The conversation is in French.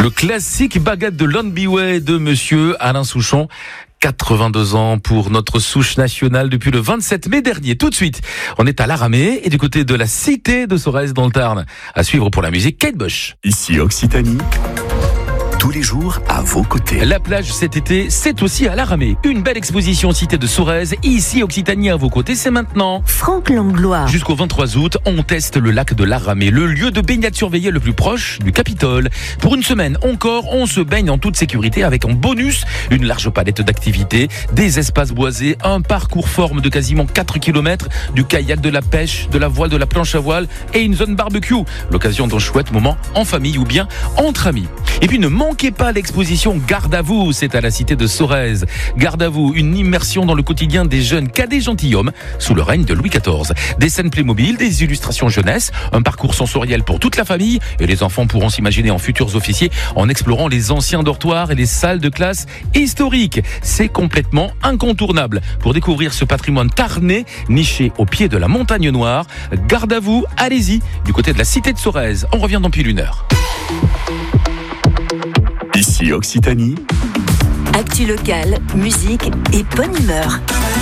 Le classique baguette de Lonbyway de monsieur Alain Souchon. 82 ans pour notre souche nationale depuis le 27 mai dernier. Tout de suite, on est à l'Aramée et du côté de la cité de Sorèze dans le Tarn. À suivre pour la musique, Kate Bush. Ici Occitanie, tous les jours à vos côtés. La plage cet été, c'est aussi à l'Aramée. Une belle exposition cité de Sorèze. Ici Occitanie à vos côtés, c'est maintenant. Franck Langlois. Jusqu'au 23 août, on teste le lac de l'Aramée, le lieu de baignade surveillé le plus proche du Capitole. Pour une semaine encore, on se baigne en toute sécurité avec en bonus une large palette d'activités, des espaces boisés, un parcours forme de quasiment 4 km, du kayak, de la pêche, de la voile, de la planche à voile et une zone barbecue. L'occasion d'un chouette moment en famille ou bien entre amis. Et puis ne manquez pas l'exposition Garde à vous, c'est à la cité de Sorèze. Garde à vous, une immersion dans le quotidien des jeunes cadets gentilshommes sous le règne de Louis XIV. Des scènes Playmobil, des illustrations jeunesse, un parcours sensoriel pour toute la famille et les enfants pourront s'imaginer en futurs officiers en explorant les anciens dortoirs et les salles de classe historiques. C'est complètement incontournable pour découvrir ce patrimoine tarnais niché au pied de la montagne noire. Garde à vous, allez-y, du côté de la cité de Sorèze. On revient dans pile une heure. Ici Occitanie, Actu locale, musique et bonne humeur.